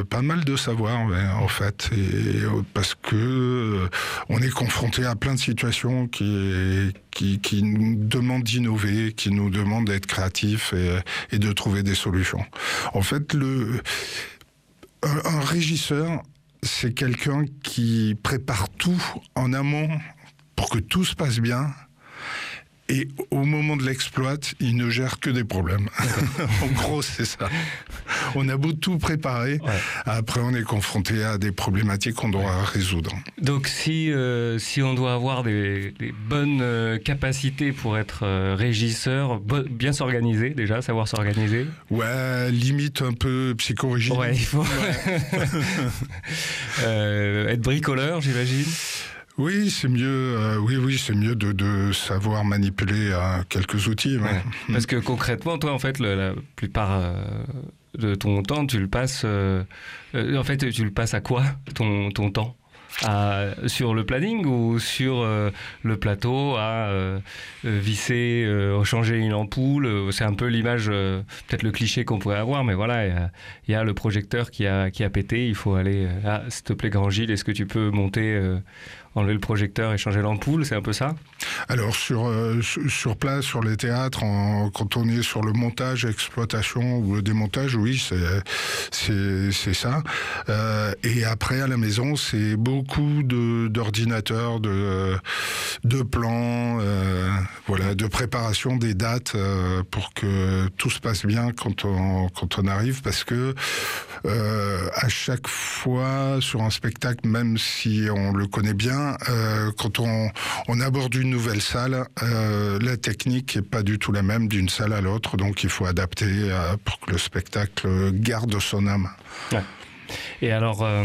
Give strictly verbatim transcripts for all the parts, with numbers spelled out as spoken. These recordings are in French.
euh, pas mal de savoir, ouais, en fait, et, euh, parce que euh, on est confronté à plein de situations qui, qui, qui nous demandent d'innover, qui nous demandent d'être créatifs et, et de trouver des solutions. En fait, le, un, un régisseur, c'est quelqu'un qui prépare tout en amont pour que tout se passe bien. Et au moment de l'exploit, il ne gère que des problèmes. En gros, c'est ça. On a beau tout préparer, ouais. Après on est confronté à des problématiques qu'on doit ouais. résoudre. Donc si, euh, si on doit avoir des, des bonnes euh, capacités pour être euh, régisseur, bo- bien s'organiser déjà, savoir s'organiser. Ouais, limite un peu psychorigide. Ouais, il faut ouais. euh, être bricoleur, j'imagine. Oui, c'est mieux. Euh, oui, oui, c'est mieux de, de savoir manipuler euh, quelques outils. Ouais. Ouais. Parce que concrètement, toi, en fait, le, la plupart euh, de ton temps, tu le passes. Euh, euh, en fait, tu le passes à quoi, ton ton temps? À, sur le planning ou sur euh, le plateau à euh, visser, euh, changer une ampoule. C'est un peu l'image, euh, peut-être le cliché qu'on pourrait avoir, mais voilà, il y, y a le projecteur qui a, qui a pété, il faut aller, euh, ah, s'il te plaît grand Gilles, est-ce que tu peux monter, euh, enlever le projecteur et changer l'ampoule, c'est un peu ça? Alors sur, euh, sur place, sur les théâtres, en, quand on est sur le montage, exploitation ou le démontage, oui, c'est, c'est, c'est ça. Euh, et après à la maison, c'est beaucoup beaucoup de, d'ordinateurs, de, de plans, euh, voilà, de préparation des dates euh, pour que tout se passe bien quand on, quand on arrive, parce que euh, à chaque fois sur un spectacle, même si on le connaît bien, euh, quand on, on aborde une nouvelle salle, euh, la technique n'est pas du tout la même d'une salle à l'autre, donc il faut adapter euh, pour que le spectacle garde son âme. Ouais. Et alors, euh,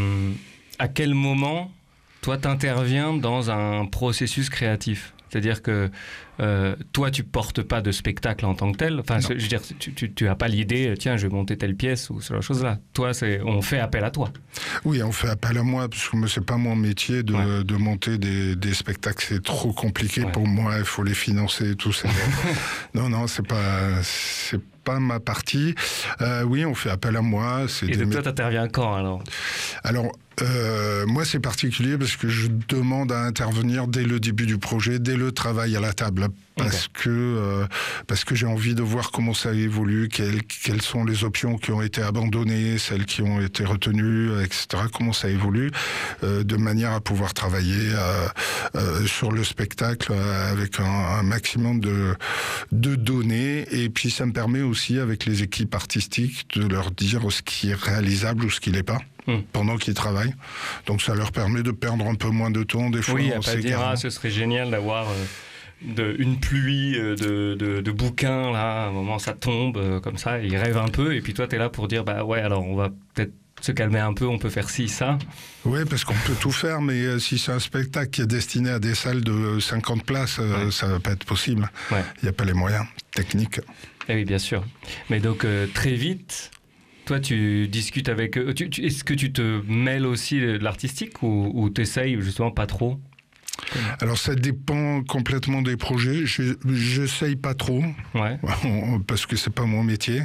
à quel moment, toi, t'interviens dans un processus créatif? C'est-à-dire que euh, toi, tu portes pas de spectacle en tant que tel. Enfin, je veux dire, tu, tu, tu as pas l'idée, tiens, je vais monter telle pièce ou ce genre de choses-là. Toi, c'est, on fait appel à toi. Oui, on fait appel à moi, parce que c'est pas mon métier de, ouais. de monter des, des spectacles. C'est trop compliqué ouais. pour moi. Il faut les financer et tout ça. non, non, c'est pas, c'est pas ma partie. Euh, oui, on fait appel à moi. C'est et des donc mé... toi, t'interviens quand alors? Alors. Euh, moi, c'est particulier parce que je demande à intervenir dès le début du projet, dès le travail à la table, parce okay. que euh, parce que j'ai envie de voir comment ça évolue, quelles, quelles sont les options qui ont été abandonnées, celles qui ont été retenues, et cetera. Comment ça évolue, euh, de manière à pouvoir travailler euh, euh, sur le spectacle avec un, un maximum de de données. Et puis, ça me permet aussi, avec les équipes artistiques, de leur dire ce qui est réalisable ou ce qui l'est pas. Hum. Pendant qu'ils travaillent. Donc ça leur permet de perdre un peu moins de temps. Des fois, oui, on à pas dire, ah, ce serait génial d'avoir euh, de, une pluie de, de, de bouquins, là, à un moment ça tombe, euh, comme ça, ils rêvent un peu, et puis toi, t'es là pour dire, bah ouais, alors on va peut-être se calmer un peu, on peut faire ci, ça. Oui, parce qu'on peut tout faire, mais euh, si c'est un spectacle qui est destiné à des salles de cinquante places, euh, ouais. ça va pas être possible. Il ouais. n'y a pas les moyens techniques. Eh oui, bien sûr. Mais donc, euh, très vite... Toi, tu discutes avec eux. Tu, tu, est-ce que tu te mêles aussi de l'artistique ou, ou t'essayes justement pas trop? Alors ça dépend complètement des projets. Je, j'essaye pas trop, ouais. parce que c'est pas mon métier,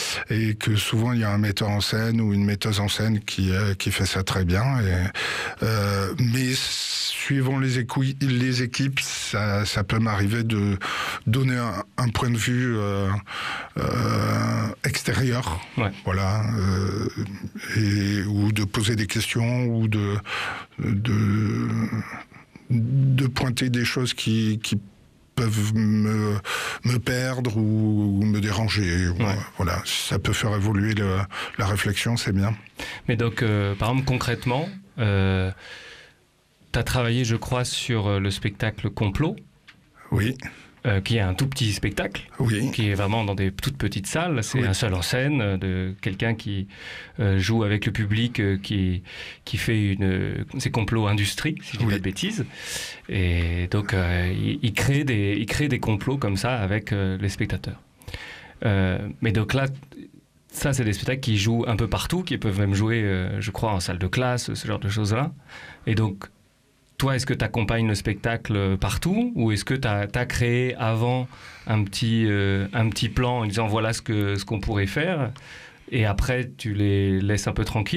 et que souvent il y a un metteur en scène ou une metteuse en scène qui euh, qui fait ça très bien. Et, euh, mais suivant les, écou- les équipes, ça, ça peut m'arriver de donner un, un point de vue euh, euh, extérieur, ouais. voilà, euh, et ou de poser des questions ou de de de pointer des choses qui, qui peuvent me, me perdre ou, ou me déranger. Ouais. Voilà, ça peut faire évoluer le, la réflexion, c'est bien. Mais donc, euh, par exemple, concrètement, euh, tu as travaillé, je crois, sur le spectacle Complot. Oui. Euh, qui est un tout petit spectacle, oui. qui est vraiment dans des toutes petites salles. C'est oui. un seul en scène de quelqu'un qui euh, joue avec le public, euh, qui qui fait une c'est complot industrie, si je dis oui. pas de bêtises. Et donc euh, il, il crée des il crée des complots comme ça avec euh, les spectateurs. Euh, mais donc là, ça c'est des spectacles qui jouent un peu partout, qui peuvent même jouer, euh, je crois, en salle de classe, ce genre de choses là. Et donc toi, est-ce que tu accompagnes le spectacle partout ou est-ce que tu as créé avant un petit, euh, un petit plan en disant voilà ce, que, ce qu'on pourrait faire et après tu les laisses un peu tranquilles?